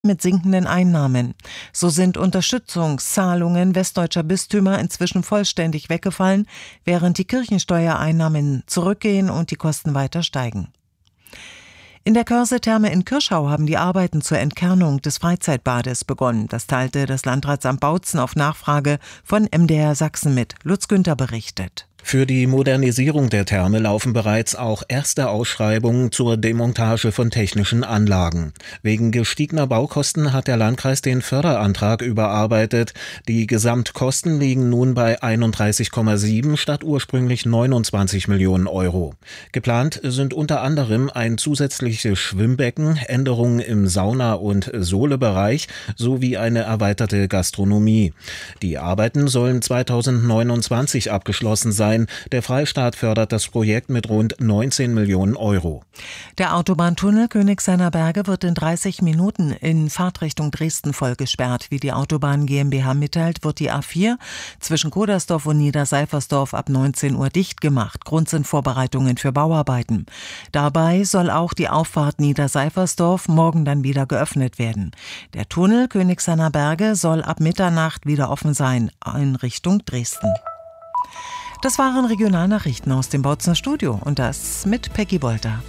mit sinkenden Einnahmen. So sind Unterstützungszahlungen westdeutscher Bistümer inzwischen vollständig weggefallen, während die Kirchensteuereinnahmen zurückgehen und die Kosten weiter steigen. In der Körse-Therme in Kirschau haben die Arbeiten zur Entkernung des Freizeitbades begonnen. Das teilte das Landratsamt Bautzen auf Nachfrage von MDR Sachsen mit. Lutz Günther berichtet. Für die Modernisierung der Therme laufen bereits auch erste Ausschreibungen zur Demontage von technischen Anlagen. Wegen gestiegener Baukosten hat der Landkreis den Förderantrag überarbeitet. Die Gesamtkosten liegen nun bei 31,7 statt ursprünglich 29 Millionen Euro. Geplant sind unter anderem ein zusätzliches Schwimmbecken, Änderungen im Sauna- und Sohlebereich sowie eine erweiterte Gastronomie. Die Arbeiten sollen 2029 abgeschlossen sein. Der Freistaat fördert das Projekt mit rund 19 Millionen Euro. Der Autobahntunnel Königshainer Berge wird in 30 Minuten in Fahrtrichtung Dresden voll gesperrt. Wie die Autobahn GmbH mitteilt, wird die A4 zwischen Kodersdorf und Niederseifersdorf ab 19 Uhr dicht gemacht. Grund sind Vorbereitungen für Bauarbeiten. Dabei soll auch die Auffahrt Niederseifersdorf morgen dann wieder geöffnet werden. Der Tunnel Königshainer Berge soll ab Mitternacht wieder offen sein in Richtung Dresden. Das waren Regionalnachrichten aus dem Bautzener Studio und das mit Peggy Wolter.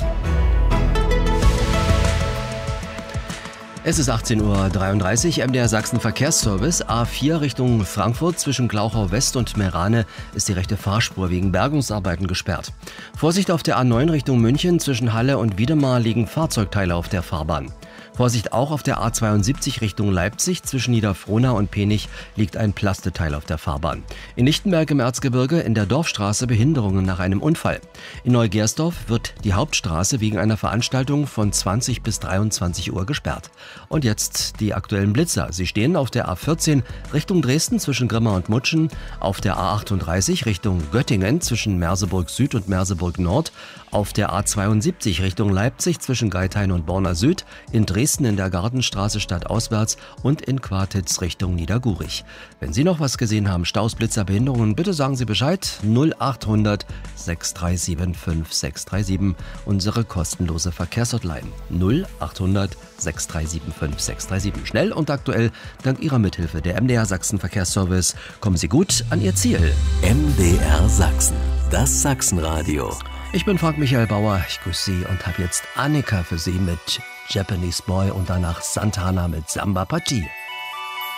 Es ist 18:33 Uhr, MDR Sachsen Verkehrsservice. A4 Richtung Frankfurt zwischen Glauchau West und Meerane ist die rechte Fahrspur wegen Bergungsarbeiten gesperrt. Vorsicht auf der A9 Richtung München zwischen Halle und Wiedemar liegen Fahrzeugteile auf der Fahrbahn. Vorsicht auch auf der A72 Richtung Leipzig. Zwischen Niederfrohna und Penich liegt ein Plasteteil auf der Fahrbahn. In Lichtenberg im Erzgebirge in der Dorfstraße Behinderungen nach einem Unfall. In Neugersdorf wird die Hauptstraße wegen einer Veranstaltung von 20 bis 23 Uhr gesperrt. Und jetzt die aktuellen Blitzer. Sie stehen auf der A14 Richtung Dresden zwischen Grimma und Mutschen, auf der A38 Richtung Göttingen zwischen Merseburg Süd und Merseburg Nord, auf der A72 Richtung Leipzig zwischen Geithain und Borna Süd, in Dresden in der Gartenstraße stadtauswärts und in Quartitz Richtung Niedergurich. Wenn Sie noch was gesehen haben, Staus, Blitzer, Behinderungen, bitte sagen Sie Bescheid. 0800 637 5637, unsere kostenlose Verkehrshotline. 0800 637 5637. Schnell und aktuell, dank Ihrer Mithilfe, der MDR Sachsen Verkehrsservice. Kommen Sie gut an Ihr Ziel. MDR Sachsen, das Sachsenradio. Ich bin Frank Michael Bauer, ich grüße Sie und habe jetzt Annika für Sie mit Japanese Boy und danach Santana mit Samba Party.